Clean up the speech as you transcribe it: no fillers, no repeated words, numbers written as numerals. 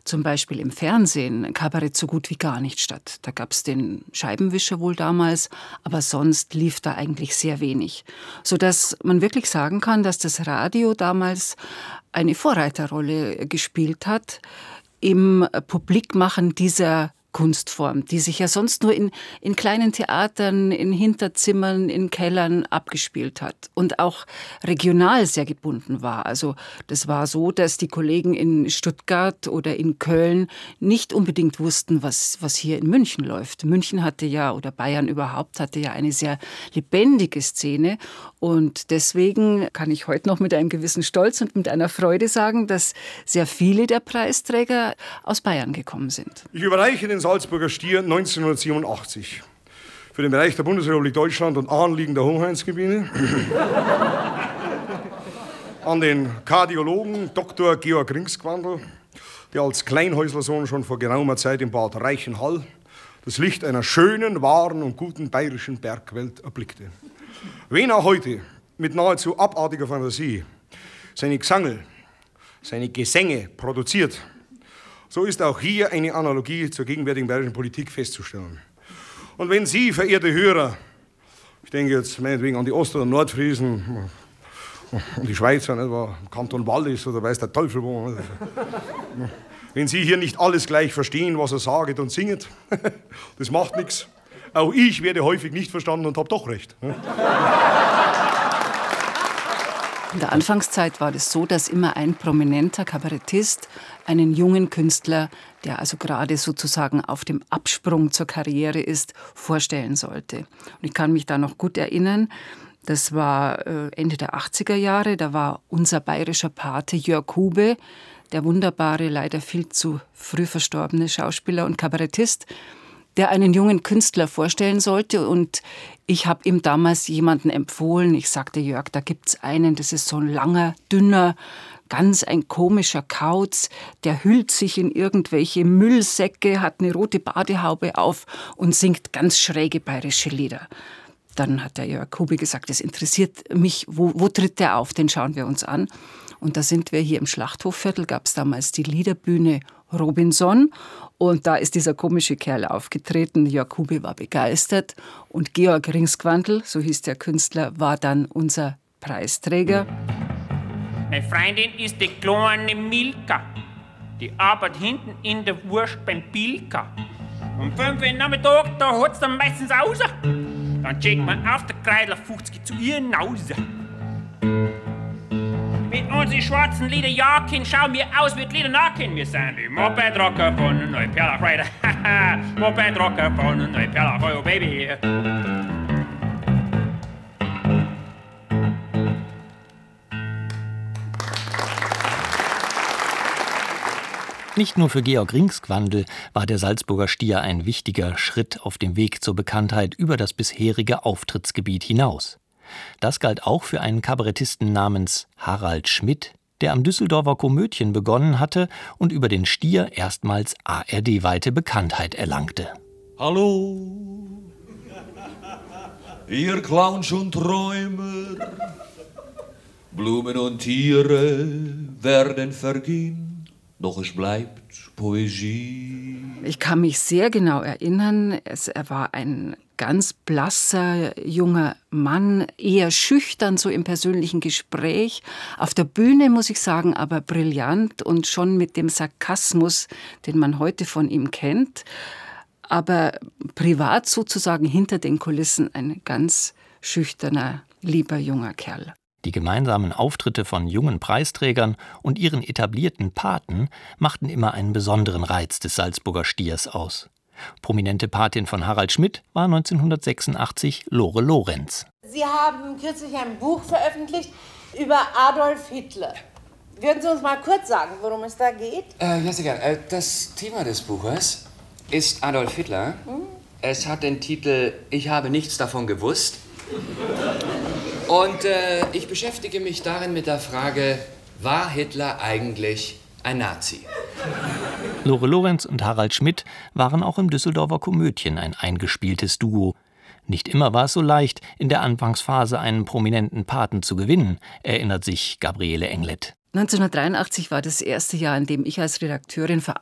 zum Beispiel im Fernsehen Kabarett so gut wie gar nicht statt. Da gab es den Scheibenwischer wohl damals, aber sonst lief da eigentlich sehr wenig. Sodass man wirklich sagen kann, dass das Radio damals eine Vorreiterrolle gespielt hat im Publikmachen dieser Kunstform, die sich ja sonst nur in kleinen Theatern, in Hinterzimmern, in Kellern abgespielt hat und auch regional sehr gebunden war. Also das war so, dass die Kollegen in Stuttgart oder in Köln nicht unbedingt wussten, was hier in München läuft. München hatte ja, oder Bayern überhaupt, hatte ja eine sehr lebendige Szene und deswegen kann ich heute noch mit einem gewissen Stolz und mit einer Freude sagen, dass sehr viele der Preisträger aus Bayern gekommen sind. Ich überreiche den Salzburger Stier 1987 für den Bereich der Bundesrepublik Deutschland und anliegender Hoheitsgebiete an den Kardiologen Dr. Georg Ringsquandl, der als Kleinhäuslersohn schon vor geraumer Zeit im Bad Reichenhall das Licht einer schönen, wahren und guten bayerischen Bergwelt erblickte. Wen er heute mit nahezu abartiger Fantasie seine Gesangel, seine Gesänge produziert, so ist auch hier eine Analogie zur gegenwärtigen bayerischen Politik festzustellen. Und wenn Sie, verehrte Hörer, ich denke jetzt meinetwegen an die Ost- oder Nordfriesen und die Schweizer, etwa Kanton Wallis oder weiß der Teufel wo, wenn Sie hier nicht alles gleich verstehen, was er sagt und singet, das macht nichts. Auch ich werde häufig nicht verstanden und habe doch recht. In der Anfangszeit war es so, dass immer ein prominenter Kabarettist einen jungen Künstler, der also gerade sozusagen auf dem Absprung zur Karriere ist, vorstellen sollte. Und ich kann mich da noch gut erinnern, das war Ende der 80er Jahre, da war unser bayerischer Pate Jörg Hube, der wunderbare, leider viel zu früh verstorbene Schauspieler und Kabarettist, der einen jungen Künstler vorstellen sollte. Und ich habe ihm damals jemanden empfohlen. Ich sagte, Jörg, da gibt's einen, das ist so ein langer, dünner, ganz ein komischer Kauz, der hüllt sich in irgendwelche Müllsäcke, hat eine rote Badehaube auf und singt ganz schräge bayerische Lieder. Dann hat der Jörg Hube gesagt, das interessiert mich, wo tritt der auf, den schauen wir uns an. Und da sind wir hier im Schlachthofviertel, gab es damals die Liederbühne Robinson und da ist dieser komische Kerl aufgetreten. Jörg Hube war begeistert und Georg Ringsquandl, so hieß der Künstler, war dann unser Preisträger. Meine Freundin ist die kleine Milka, die arbeitet hinten in der Wurst beim Pilka. Um 5 Uhr Nachmittag, da hat's dann meistens raus. Dann checkt man auf der Kreidler 50 zu ihr Nase. Mit unseren schwarzen Lederjacken schauen wir aus wie die Ledernacken. Wir sind die Mopedrocker von Neuperlach, haha, Mopedrocker von Neuperlach, oh Baby. Nicht nur für Georg Ringsquandl war der Salzburger Stier ein wichtiger Schritt auf dem Weg zur Bekanntheit über das bisherige Auftrittsgebiet hinaus. Das galt auch für einen Kabarettisten namens Harald Schmidt, der am Düsseldorfer Komödien begonnen hatte und über den Stier erstmals ARD-weite Bekanntheit erlangte. Hallo, ihr Clowns und Träumer, Blumen und Tiere werden vergehen. Doch es bleibt Poesie. Ich kann mich sehr genau erinnern, er war ein ganz blasser junger Mann, eher schüchtern so im persönlichen Gespräch. Auf der Bühne, muss ich sagen, aber brillant und schon mit dem Sarkasmus, den man heute von ihm kennt. Aber privat sozusagen hinter den Kulissen ein ganz schüchterner, lieber junger Kerl. Die gemeinsamen Auftritte von jungen Preisträgern und ihren etablierten Paten machten immer einen besonderen Reiz des Salzburger Stiers aus. Prominente Patin von Harald Schmidt war 1986 Lore Lorenz. Sie haben kürzlich ein Buch veröffentlicht über Adolf Hitler. Würden Sie uns mal kurz sagen, worum es da geht? Ja, sehr gern. Das Thema des Buches ist Adolf Hitler. Es hat den Titel »Ich habe nichts davon gewusst«. Und ich beschäftige mich darin mit der Frage, war Hitler eigentlich ein Nazi? Lore Lorenz und Harald Schmidt waren auch im Düsseldorfer Komödien ein eingespieltes Duo. Nicht immer war es so leicht, in der Anfangsphase einen prominenten Paten zu gewinnen, erinnert sich Gabriele Englett. 1983 war das erste Jahr, in dem ich als Redakteurin